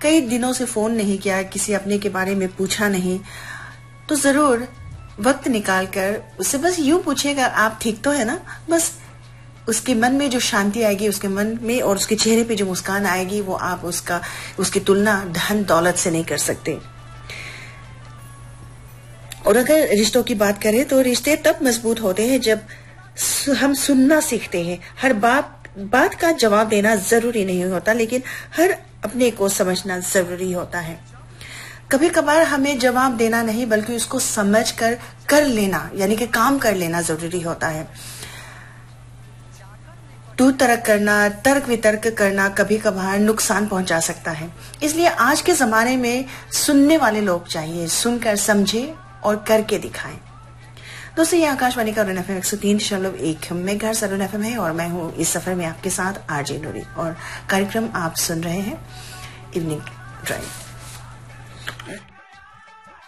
कई दिनों से फोन नहीं किया, किसी अपने के बारे में पूछा नहीं, तो जरूर वक्त निकाल कर उससे बस यूं पूछेगा आप ठीक तो है ना। बस उसके मन में जो शांति आएगी, उसके मन में और उसके चेहरे पे जो मुस्कान आएगी, वो आप उसकी तुलना धन दौलत से नहीं कर सकते। और अगर रिश्तों की बात करें तो रिश्ते तब मजबूत होते हैं जब हम सुनना सीखते हैं। हर बात का जवाब देना जरूरी नहीं होता, लेकिन हर अपने को समझना जरूरी होता है। कभी कभार हमें जवाब देना नहीं बल्कि उसको समझ कर लेना, यानी कि काम कर लेना जरूरी होता है। तू तर्क करना, तर्क वितर्क करना कभी कभार नुकसान पहुंचा सकता है। इसलिए आज के जमाने में सुनने वाले लोग चाहिए, सुनकर समझे और करके दिखाएं। दोस्तों, ये आकाशवाणी का Arun FM 103.1 megahertz Arun FM है और मैं हूं इस सफर में आपके साथ आरजे नूरी, और कार्यक्रम आप सुन रहे हैं इवनिंग ड्राइव।